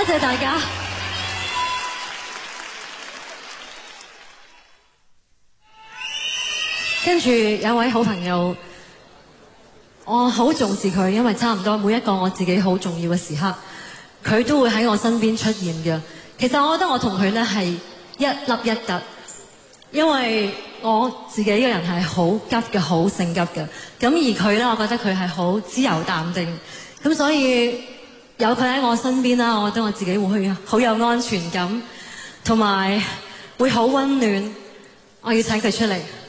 謝大家。跟住有位好朋友，我好重視佢，因為差唔多每一個我自己好重要嘅時刻，佢都會喺我身邊出現嘅。其實我覺得我同佢呢係一粒一突，因為我自己嘅人係好急嘅，好性急嘅。咁而佢呢，我覺得佢係好自由淡定。咁所以有佢喺我身邊啦，我覺得我自己會好有安全感，同埋會好溫暖。我要請佢出嚟。